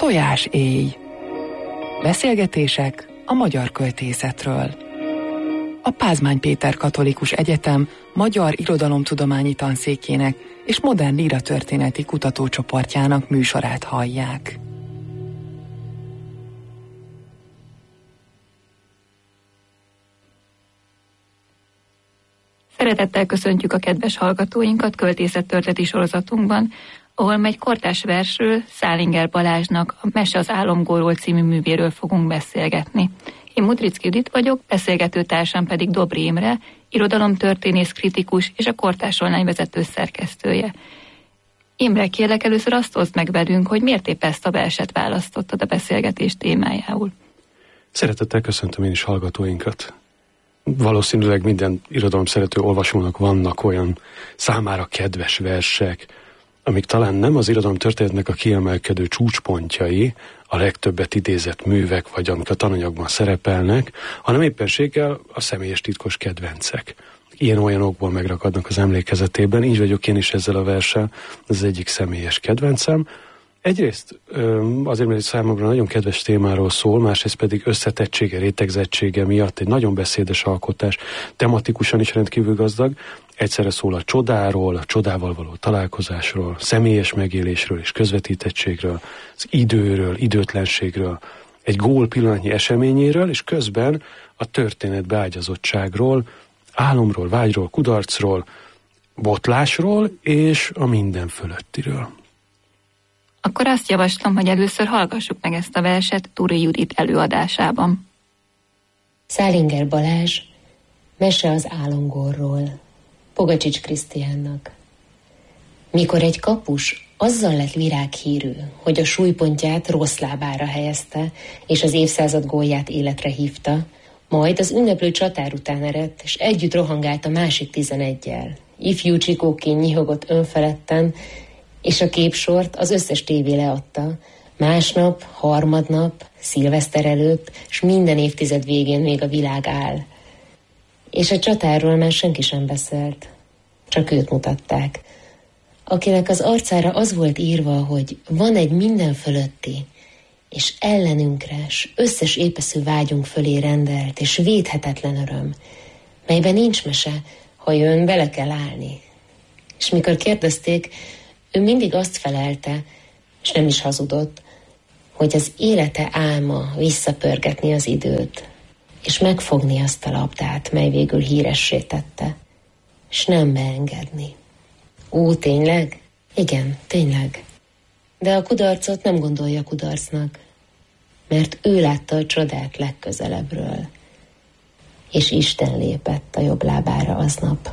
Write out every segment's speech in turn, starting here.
Tojáséj. Beszélgetések a magyar költészetről. A Pázmány Péter Katolikus Egyetem Magyar Irodalomtudományi Tanszékének és Modern Líratörténeti Kutatócsoportjának műsorát hallják. Szeretettel köszöntjük a kedves hallgatóinkat költészettörténeti sorozatunkban, ahol megy kortárs versről, Szálinger Balázsnak a Mese az álomgórról című művéről fogunk beszélgetni. Én Mudricki Judit vagyok, beszélgető társam pedig Dobri Imre, irodalomtörténész, kritikus és a Kortárs Online vezető szerkesztője. Imre, kérlek, először azt oszd meg velünk, hogy miért épp ezt a verset választottad a beszélgetés témájául. Szeretettel köszöntöm én is hallgatóinkat. Valószínűleg minden irodalom szerető olvasónak vannak olyan számára kedves versek, amik talán nem az irodalom történetnek a kiemelkedő csúcspontjai, a legtöbbet idézett művek, vagy amik a tananyagban szerepelnek, hanem éppenséggel a személyes titkos kedvencek. Ilyen-olyan okból megrakadnak az emlékezetében, így vagyok én is ezzel a verssel, ez az egyik személyes kedvencem. Egyrészt azért, mert számomra nagyon kedves témáról szól, másrészt pedig összetettsége, rétegzettsége miatt egy nagyon beszédes alkotás, tematikusan is rendkívül gazdag, egyszerre szól a csodáról, a csodával való találkozásról, személyes megélésről és közvetítettségről, az időről, időtlenségről, egy gól pillanatnyi eseményéről, és közben a történet beágyazottságról, álomról, vágyról, kudarcról, botlásról és a minden fölöttiről. Akkor azt javaslom, hogy először hallgassuk meg ezt a verset Turi Judit előadásában. Szálinger Balázs, Mese az álomgórról, Pogacsics Krisztiánnak. Mikor egy kapus azzal lett virághírű, hogy a súlypontját rossz lábára helyezte, és az évszázad gólját életre hívta, majd az ünneplő csatár után eredt, és együtt rohangált a másik 11-jel. Ifjú Csikóként nyihogott önfeledten, és a képsort az összes tévé leadta. Másnap, harmadnap, szilveszter előtt, és minden évtized végén még a világ áll. És a csatárról már senki sem beszélt. Csak őt mutatták. Akinek az arcára az volt írva, hogy van egy minden fölötti, és ellenünkre, s összes épeszű vágyunk fölé rendelt, és védhetetlen öröm, melyben nincs mese, ha jön, bele kell állni. És mikor kérdezték, ő mindig azt felelte, és nem is hazudott, hogy az élete álma visszapörgetni az időt, és megfogni azt a labdát, mely végül híressé tette, és nem beengedni. Ó, tényleg? Igen, tényleg. De a kudarcot nem gondolja kudarcnak, mert ő látta a csodát legközelebbről, és Isten lépett a jobb lábára aznap.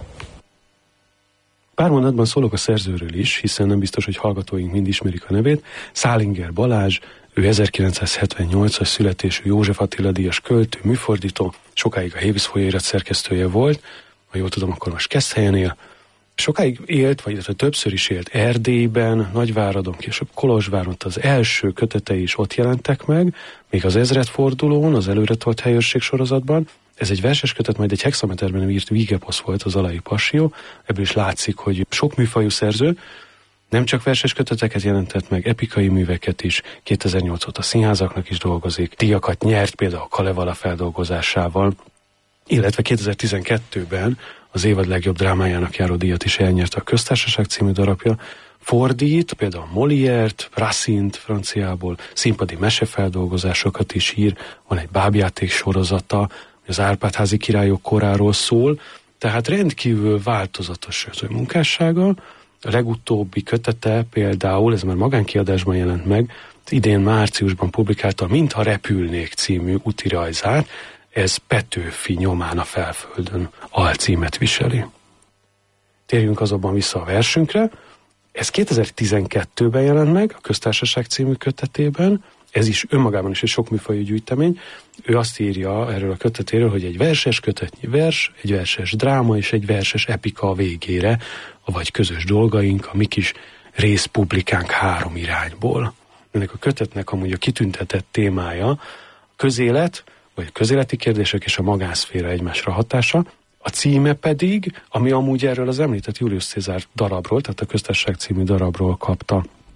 Pár mondatban szólok a szerzőről is, hiszen nem biztos, hogy hallgatóink mind ismerik a nevét. Szálinger Balázs, ő 1978-as születésű József Attila díjas költő, műfordító, sokáig a Hévíz folyóirat szerkesztője volt, ha jól tudom, akkor most Keszthelyen él. Sokáig élt, vagy többször is élt Erdélyben, Nagyváradon, később Kolozsváron, az első kötetei is ott jelentek meg, még az ezredfordulón, az előretolt helyőrség sorozatban. Ez egy verses kötet, majd egy hexameterben írt vígeposz volt, az Alai Passió. Ebből is látszik, hogy sok műfajú szerző, nem csak verses köteteket jelentett meg, epikai műveket is, 2008 óta színházaknak is dolgozik, díjakat nyert például a Kalevala feldolgozásával, illetve 2012-ben az évad legjobb drámájának járó díjat is elnyerte a Köztársaság című darabja, fordít, például Molière-t, Racine-t franciából, színpadi mesefeldolgozásokat is ír, van egy bábjáték sorozata, az Árpád-házi királyok koráról szól, tehát rendkívül változatos munkássága. A legutóbbi kötete például, ez már magánkiadásban jelent meg, idén márciusban publikálta a Mintha repülnék című útirajzát, ez Petőfi nyomán a felföldön alcímet viseli. Térjünk azonban vissza a versünkre. Ez 2012-ben jelent meg, a Köztársaság című kötetében, ez is önmagában is egy sokműfajú gyűjtemény. Ő azt írja erről a kötetéről, hogy egy verses kötetnyi vers, egy verses dráma és egy verses epika a végére, avagy közös dolgaink, a mi kis részpublikánk 3 irányból. Ennek a kötetnek amúgy a kitüntetett témája a közélet, vagy a közéleti kérdések és a magánszféra egymásra hatása. A címe pedig, ami amúgy erről az említett Julius Cézár darabról, tehát a Köztársaság című darabról kapta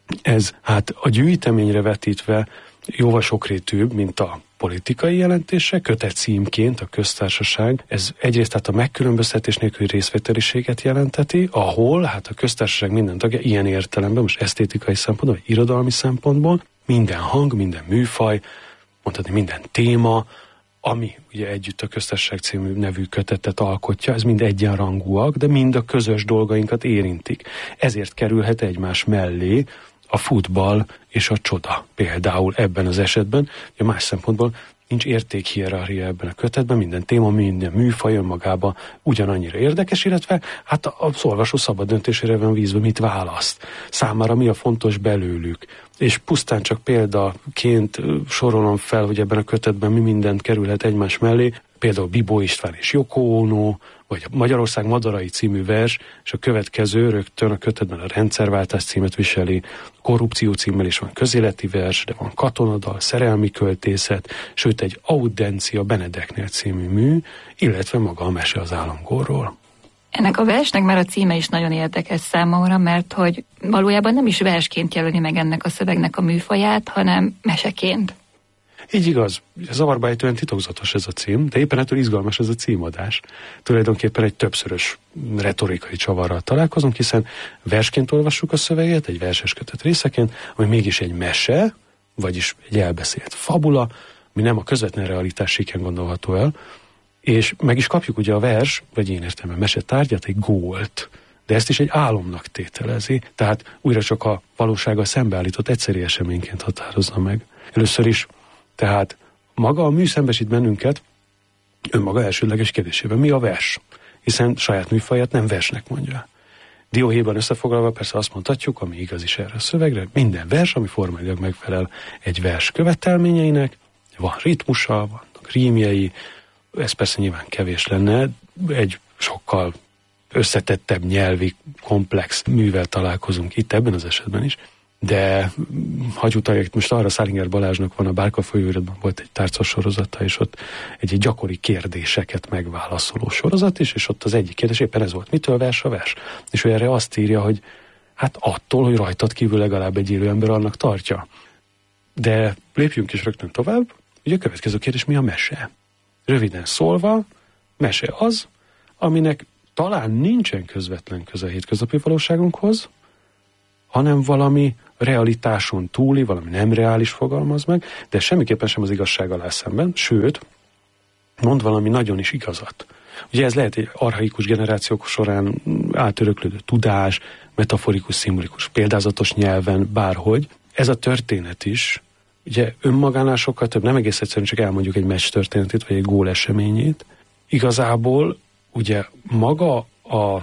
Ez hát a gyűjteményre vetítve jóval sokrétűbb, mint a politikai jelentése, kötet címként a köztársaság. Ez egyrészt tehát a megkülönböztetés nélküli részvételiséget jelenteti, ahol hát a köztársaság minden tagja ilyen értelemben, most esztétikai szempontból, vagy irodalmi szempontból, minden hang, minden műfaj, mondhatni minden téma, ami ugye együtt a Köztársaság című nevű kötetet alkotja, ez mind egyenrangúak, de mind a közös dolgainkat érintik. Ezért kerülhet egymás mellé a futball és a csoda például ebben az esetben. Ugye más szempontból nincs értékhierarchia ebben a kötetben, minden téma, minden műfaj önmagában ugyanannyira érdekes, illetve hát az olvasó szabad döntésére van vízve, mit választ. Számára mi a fontos belőlük. És pusztán csak példaként sorolom fel, hogy ebben a kötetben mi mindent kerülhet egymás mellé, például Bibó István és Yoko Ono, vagy Magyarország madarai című vers, és a következő rögtön a kötetben a rendszerváltás címet viseli, korrupció címmel is van közéleti vers, de van katonadal, szerelmi költészet, sőt egy Audencia Benedeknél című mű, illetve maga a mese az álomgórról. Ennek a versnek már a címe is nagyon érdekes számomra, mert hogy valójában nem is versként jelöli meg ennek a szövegnek a műfaját, hanem meseként. Így igaz, zavarba ejtően titokzatos ez a cím, de éppen ettől izgalmas ez a címadás. Tulajdonképpen egy többszörös retorikai csavarral találkozunk, hiszen versként olvassuk a szöveget, egy verses kötet részeként, ami mégis egy mese, vagyis egy elbeszélt fabula, ami nem a közvetlen realitás síkján gondolható el, és meg is kapjuk ugye a vers, vagy én értem a mese tárgyát, egy gólt, de ezt is egy álomnak tételezi, tehát újra csak a valósággal szembeállított egyszeri eseményként határozza meg. Először is, tehát maga a mű szembesít bennünket önmaga elsődleges kérdésében, mi a vers? Hiszen saját műfaját nem versnek mondja. Dióhéjban összefoglalva persze azt mondhatjuk, ami igaz is erre a szövegre, minden vers, ami formailag megfelel egy vers követelményeinek, van ritmusa, vannak rímjei, ez persze nyilván kevés lenne, egy sokkal összetettebb nyelvi, komplex művel találkozunk itt ebben az esetben is, de hagy utaljak most arra, Szálinger Balázsnak van a Bárka folyóiratban volt egy tárcas sorozata, és ott egy gyakori kérdéseket megválaszoló sorozat is, és ott az egyik kérdés éppen ez volt, mitől vers a vers? És ő erre azt írja, hogy hát attól, hogy rajtad kívül legalább egy élő ember annak tartja. De lépjünk is rögtön tovább, ugye a következő kérdés, mi a mese? Röviden szólva, mese az, aminek talán nincsen közvetlen köze a hétköznapi valóságunkhoz, hanem valami realitáson túli, valami nem reális fogalmaz meg, de semmiképpen sem az igazság alá szemben, sőt, mond valami nagyon is igazat. Ugye ez lehet egy archaikus generációk során átöröklődő tudás, metaforikus, szimbolikus, példázatos nyelven, bárhogy. Ez a történet is, ugye önmagánál sokkal több, nem egész egyszerűen csak elmondjuk egy meccs történetét, vagy egy gól eseményét. Igazából ugye maga a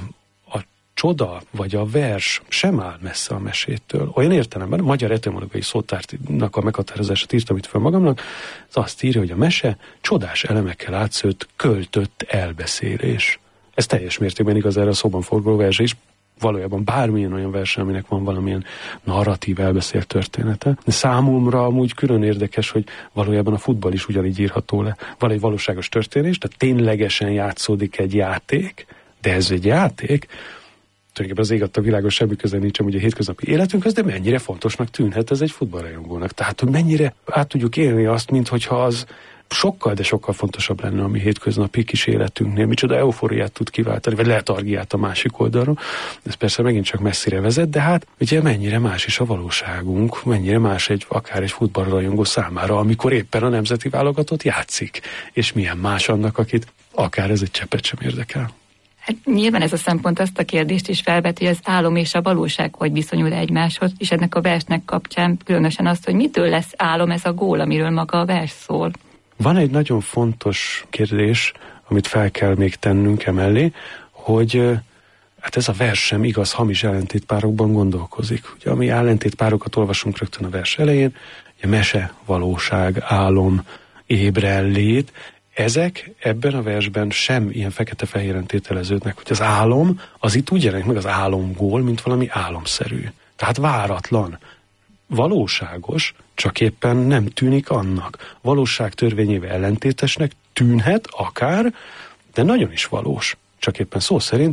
csoda, vagy a vers sem áll messze a mesétől. Olyan értelemben, a magyar etimológiai szótárnak a meghatározását írtam itt fel magamnak, az azt írja, hogy a mese csodás elemekkel átszőtt, költött elbeszélés. Ez teljes mértékben igaz erre a szóban forgó versre is, valójában bármilyen olyan vers, aminek van valamilyen narratív elbeszélt története. De számomra amúgy külön érdekes, hogy valójában a futball is ugyanígy írható le. Van egy valóságos történés, tehát ténylegesen játszódik egy játék, de ez egy játék, tulajdonképpen az ég adta világos semmi köze nincs amúgy a hétköznapi életünkhöz, de mennyire fontosnak tűnhet ez egy futballrajongónak. Tehát, hogy mennyire át tudjuk élni azt, minthogyha az sokkal, de sokkal fontosabb lenne a mi hétköznapi kis életünknél. Micsoda eufóriát tud kiváltani, vagy letargiát a másik oldalról. Ez persze megint csak messzire vezet, de hát ugye mennyire más is a valóságunk, mennyire más akár egy futballrajongó számára, amikor éppen a nemzeti válogatott játszik. És milyen más annak, akit akár ez egy cseppet sem érdekel. Hát nyilván ez a szempont azt a kérdést is felveti, hogy az álom és a valóság hogy viszonyul egymáshoz, és ennek a versnek kapcsán különösen azt, hogy mitől lesz álom ez a gól, amiről maga a vers szól. Van egy nagyon fontos kérdés, amit fel kell még tennünk emellé, hogy hát ez a vers sem igaz, hamis ellentétpárokban gondolkozik. Ugye, ami ellentétpárokat olvasunk rögtön a vers elején, ugye mese, valóság, álom, ébrenlét, ezek ebben a versben sem ilyen fekete-fehéren tételeződnek, hogy az álom, az itt úgy jelenik meg az álomgól, mint valami álomszerű. Tehát váratlan, valóságos, csak éppen nem tűnik annak. Valóság törvényével ellentétesnek tűnhet akár, de nagyon is valós. Csak éppen szó szerint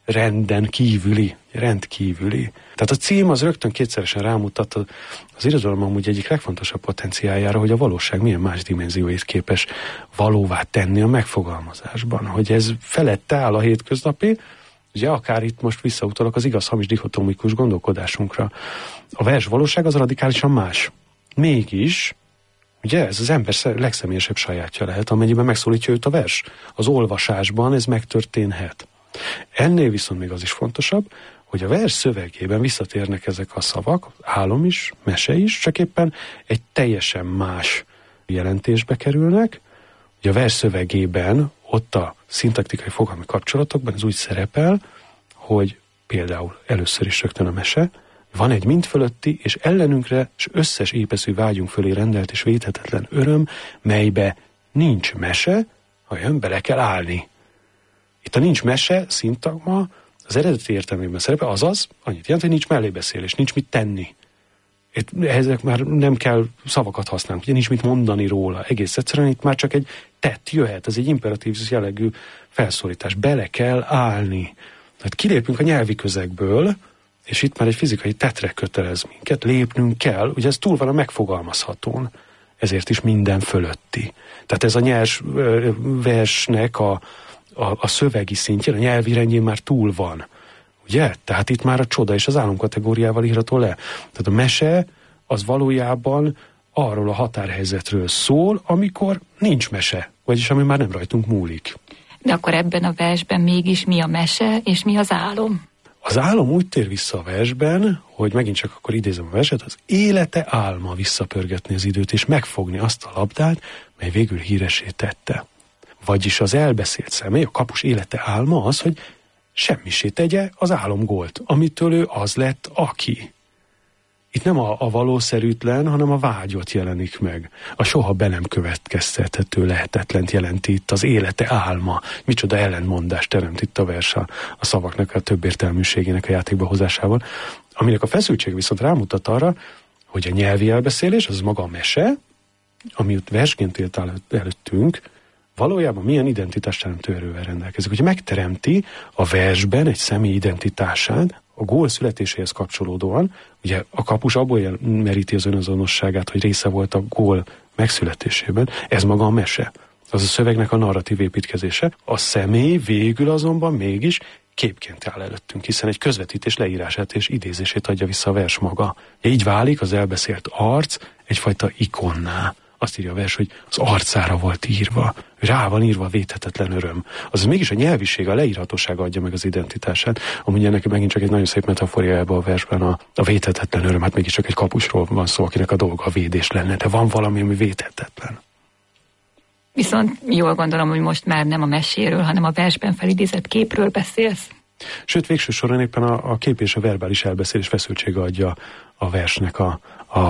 rendkívüli. Tehát a cím az rögtön kétszeresen rámutat az irodalom amúgy egyik legfontosabb potenciáljára, hogy a valóság milyen más dimenzióit képes valóvá tenni a megfogalmazásban. Hogy ez felette áll a hétköznapi, ugye akár itt most visszautalok az igaz-hamis dichotomikus gondolkodásunkra. A vers valóság az radikálisan más. Mégis, ugye ez az ember legszemélyesebb sajátja lehet, amennyiben megszólítja őt a vers. Az olvasásban ez megtörténhet. Ennél viszont még az is fontosabb, hogy a vers szövegében visszatérnek ezek a szavak, álom is, mese is, csak éppen egy teljesen más jelentésbe kerülnek. Ugye a vers szövegében, ott a szintaktikai fogalmi kapcsolatokban ez úgy szerepel, hogy például először is rögtön a mese, van egy mind fölötti, és ellenünkre, és összes épeszű vágyunk fölé rendelt és védhetetlen öröm, melybe nincs mese, hanem bele kell állni. Itt a nincs mese szintagma az eredeti értelmében szerepel, azaz annyit jelent, hogy nincs mellébeszélés, nincs mit tenni. Ezek már nem kell szavakat használni, ugye nincs mit mondani róla. Egész egyszerűen itt már csak egy tett jöhet, ez egy imperatív jellegű felszólítás. Bele kell állni. Tehát kilépünk a nyelvi közegből, és itt már egy fizikai tettre kötelez minket, lépnünk kell, ugye ez túl van a megfogalmazhatón, ezért is minden fölötti. Tehát ez a nyers versnek a szövegi szintjén, a nyelvi rendjén már túl van. Ugye? Tehát itt már a csoda és az álom kategóriával írható le. Tehát a mese az valójában arról a határhelyzetről szól, amikor nincs mese, vagyis ami már nem rajtunk múlik. De akkor ebben a versben mégis mi a mese és mi az álom? Az álom úgy tér vissza a versben, hogy megint csak akkor idézem a verset, az élete álma visszapörgetni az időt, és megfogni azt a labdát, mely végül híressé tette. Vagyis az elbeszélt személy, a kapus élete álma az, hogy semmisé tegye az álomgólt, amitől ő az lett, aki. Itt nem a valószerűtlen, hanem a vágyot jelenik meg. A soha be nem következtethető lehetetlent jelenti itt az élete álma. Micsoda ellentmondást teremt itt a vers a szavaknak a többértelműségének a játékba hozásával. Aminek a feszültség viszont rámutat arra, hogy a nyelvi elbeszélés, az maga a mese, ami ott versként élt előttünk, valójában milyen identitásteremtő erővel rendelkezik. Hogy megteremti a versben egy személy identitását, a gól születéséhez kapcsolódóan, ugye a kapus abból meríti az önazonosságát, hogy része volt a gól megszületésében, ez maga a mese. Az a szövegnek a narratív építkezése. A személy végül azonban mégis képként áll előttünk, hiszen egy közvetítés leírását és idézését adja vissza a vers maga. Így válik az elbeszélt arc egyfajta ikonná. Azt írja a vers, hogy az arcára volt írva, rá van írva a védhetetlen öröm. Azaz mégis a nyelviség, a leírhatósága adja meg az identitását. Amúgy ennek megint csak egy nagyon szép metaforja ebben a versben a védhetetlen öröm, hát mégis csak egy kapusról van szó, akinek a dolga a védés lenne, de van valami, ami védhetetlen. Viszont jól gondolom, hogy most már nem a meséről, hanem a versben felidézett képről beszélsz. Sőt, végső soron éppen a kép és a verbális elbeszélés feszültsége adja a versnek a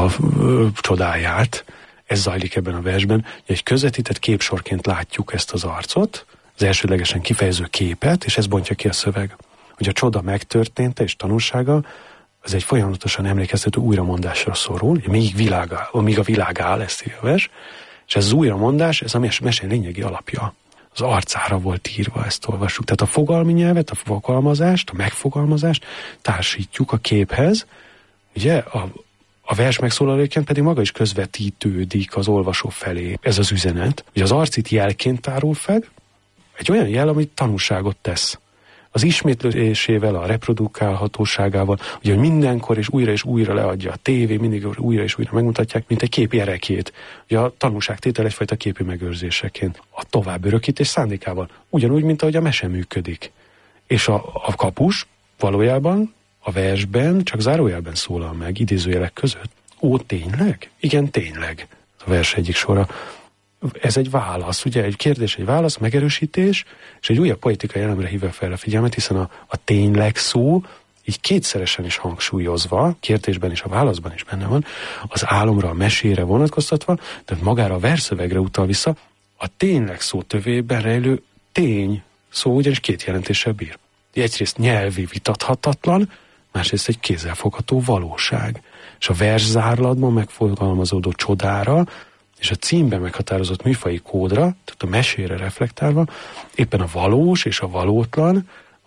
csodáját. Ez zajlik ebben a versben. Egy közvetített képsorként látjuk ezt az arcot, az elsődlegesen kifejező képet, és ez bontja ki a szöveg. Hogy a csoda megtörténte és tanulsága, az egy folyamatosan emlékeztető újramondásra szorul, míg a világ áll, ezt írja a vers, és ez az újramondás, ez a mese lényegi alapja. Az arcára volt írva, ezt olvassuk. Tehát a fogalmi nyelvet, a fogalmazást, a megfogalmazást társítjuk a képhez. Ugye a vers megszólalóként pedig maga is közvetítődik az olvasó felé. Ez az üzenet. Ugye az arc itt jelként tárul fel, egy olyan jel, amit tanúságot tesz. Az ismétlésével, a reprodukálhatóságával, ugye, hogy mindenkor és újra leadja a tévé, mindig újra és újra megmutatják, mint egy kép erekét. Ugye a tanúságtétel egyfajta képi megőrzéseként. A tovább örökítés szándékával. Ugyanúgy, mint ahogy a mese működik. És a kapus valójában a versben csak zárójelben szólal meg, idézőjelek között. Ó, tényleg? Igen, tényleg. A vers egyik sora. Ez egy válasz, ugye egy kérdés, egy válasz, megerősítés, és egy újabb poetikai elemre hívja fel a figyelmet, hiszen a tényleg szó így kétszeresen is hangsúlyozva, kérdésben és a válaszban is benne van, az álomra, a mesére vonatkoztatva, tehát magára a versszövegre utal vissza, a tényleg szó tövében rejlő tény szó ugyanis két jelentéssel bír. Egyrészt nyelvi vitathatatlan, másrészt egy kézzelfogható valóság. És a verszárlatban megfogalmazódó csodára és a címben meghatározott műfaji kódra, tehát a mesére reflektálva, éppen a valós és a valótlan,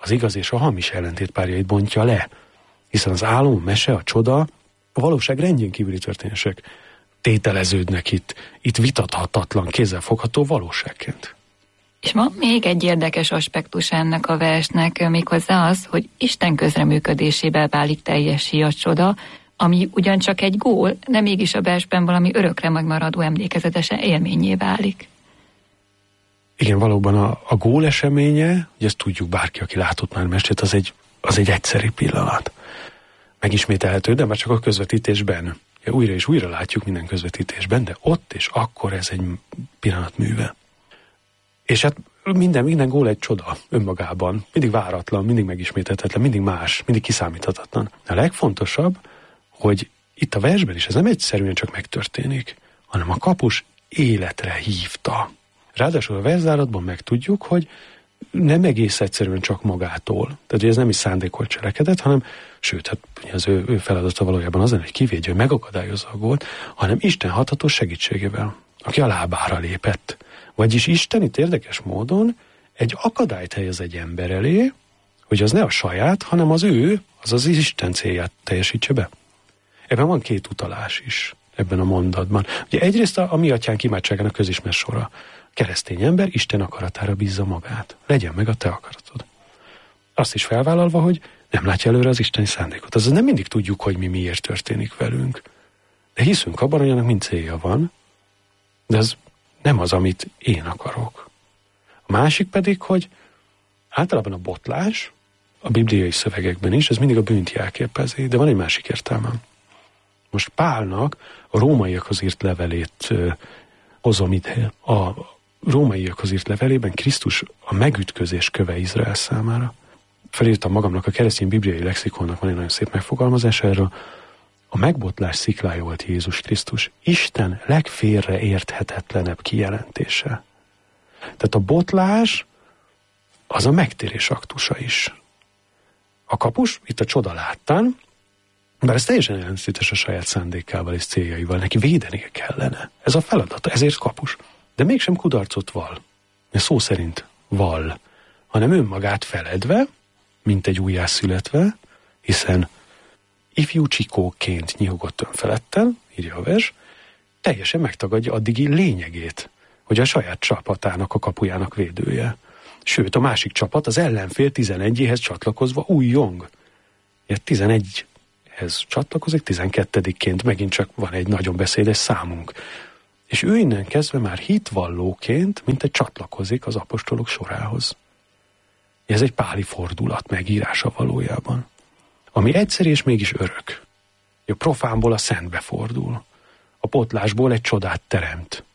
az igaz és a hamis ellentétpárjait bontja le. Hiszen az álom, a mese, a csoda, a valóság rendjén kívüli történések tételeződnek itt vitathatatlan, kézzelfogható valóságként. És ma még egy érdekes aspektus ennek a versnek, méghozzá az, hogy Isten közreműködésével válik teljessé a csoda, ami ugyancsak egy gól, de mégis a versben valami örökre megmaradó emlékezetesen élménnyé válik. Igen, valóban a gól eseménye, ugye ezt tudjuk, bárki, aki látott már mestét, az egy egyszeri pillanat. Megismételhető, de már csak a közvetítésben. Újra és újra látjuk minden közvetítésben, de ott és akkor ez egy pillanat műve. És hát minden gól egy csoda önmagában. Mindig váratlan, mindig megismételhetetlen, mindig más, mindig kiszámíthatatlan. A legfontosabb, hogy itt a versben is ez nem egyszerűen csak megtörténik, hanem a kapus életre hívta. Ráadásul a verszáratban megtudjuk, hogy nem egész egyszerűen csak magától. Tehát ez nem is szándékolt cselekedet, hanem sőt, hát az ő feladata valójában az, hogy kivédje, hogy megakadályozza a gólt, hanem Isten hathatós segítségével, aki a lábára lépett. Vagyis Isten itt érdekes módon egy akadályt helyez egy ember elé, hogy az ne a saját, hanem az ő, az Isten célját teljesítse be. Ebben van két utalás is, ebben a mondatban. Ugye egyrészt a mi atyánk imádságának közismert sora. Keresztény ember Isten akaratára bízza magát. Legyen meg a te akaratod. Azt is felvállalva, hogy nem látja előre az isteni szándékot. Azaz nem mindig tudjuk, hogy mi miért történik velünk. De hiszünk abban, hogy annak mind célja van, de ez nem az, amit én akarok. A másik pedig, hogy általában a botlás, a bibliai szövegekben is, ez mindig a bűnt jelképezi, de van egy másik értelme. Most Pálnak a rómaiakhoz írt levelét hozom ide. A rómaiakhoz írt levelében Krisztus a megütközés köve Izrael számára. Felírtam magamnak, a keresztény bibliai lexikonnak van egy nagyon szép megfogalmazás erről. A megbotlás sziklája volt Jézus Krisztus. Isten legfélreérthetetlenebb kijelentése. Tehát a botlás az a megtérés aktusa is. A kapus itt a csoda láttán, bár ez teljesen ellentétes a saját szándékával és céljaival, neki védenie kellene. Ez a feladata, ezért kapus. De mégsem kudarcot vall. Szó szerint vall, hanem önmagát feledve, mint egy újjászületve, hiszen ifjú csikóként nyihogott önfeledten, írja a vers, teljesen megtagadja addigi lényegét, hogy a saját csapatának, a kapujának védője. Sőt, a másik csapat az ellenfél 11-éhez csatlakozva újjong. 11-hez csatlakozik, 12-ként megint csak van egy nagyon beszédes számunk. És ő innen kezdve már hitvallóként, mint egy csatlakozik az apostolok sorához. Ez egy páli fordulat megírása valójában. Ami egyszer és mégis örök. A profánból a szentbe fordul. A potlásból egy csodát teremt.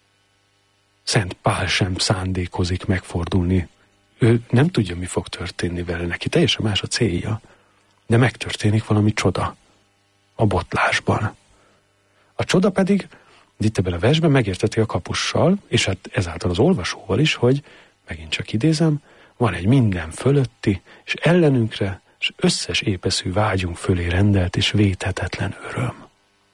Szent Pál sem szándékozik megfordulni. Ő nem tudja, mi fog történni vele, neki teljesen más a célja. De megtörténik valami csoda a botlásban. A csoda pedig itt ebben a versben megérteti a kapussal, és hát ezáltal az olvasóval is, hogy, megint csak idézem, van egy minden fölötti, és ellenünkre, és összes épeszű vágyunk fölé rendelt és védhetetlen öröm.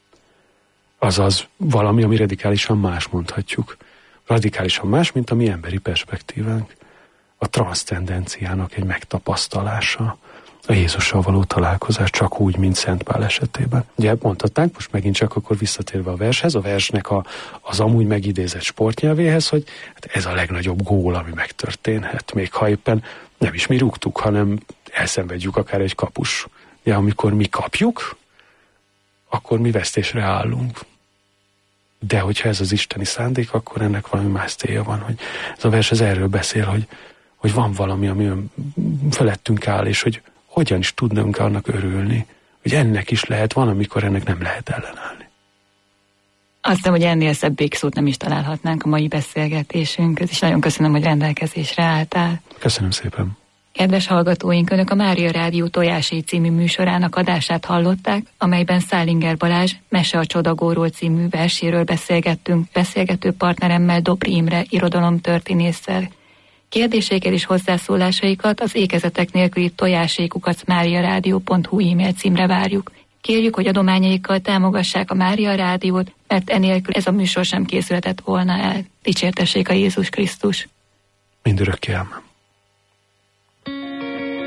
Azaz valami, ami radikálisan más mondhatjuk. Radikálisan más, mint a mi emberi perspektívánk. A transzcendenciának egy megtapasztalása, a Jézussal való találkozás csak úgy, mint Szent Pál esetében. Ugye mondhatnánk, most megint csak akkor visszatérve a vershez, a versnek az amúgy megidézett sportnyelvéhez, hogy hát ez a legnagyobb gól, ami megtörténhet. Még ha éppen nem is mi rúgtuk, hanem elszenvedjük akár egy kapus. Ja, amikor mi kapjuk, akkor mi vesztésre állunk. De hogyha ez az isteni szándék, akkor ennek valami más célja van, hogy ez a vers erről beszél, hogy van valami, ami felettünk áll, és hogy hogyan is tudnunk annak örülni, hogy ennek is lehet, van, amikor ennek nem lehet ellenállni. Azt hiszem, hogy ennél szebb végszót nem is találhatnánk a mai beszélgetésünkhöz, és nagyon köszönöm, hogy rendelkezésre álltál. Köszönöm szépen. Kedves hallgatóink, Önök a Mária Rádió Tojásai című műsorának adását hallották, amelyben Szálinger Balázs Mese a Csodagóról című verséről beszélgettünk, beszélgető partneremmel, Dobri Imre irodalomtörténésszel. Kérdéseiket és hozzászólásaikat az ékezetek nélküli tojásai@mariaradio.hu e-mail címre várjuk. Kérjük, hogy adományaikkal támogassák a Mária Rádiót, mert enélkül ez a műsor sem készülhetett volna el. Dicsértessék a Jézus Krisztus! Mindörökké, ámen.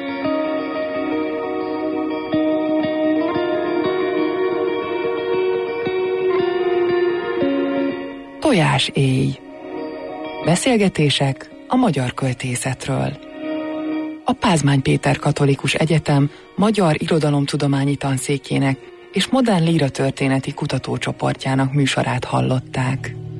Tojás éj. Beszélgetések a magyar költészetről. A Pázmány Péter Katolikus Egyetem Magyar Irodalomtudományi Tanszékének és Modern Líratörténeti Kutatócsoportjának műsorát hallották.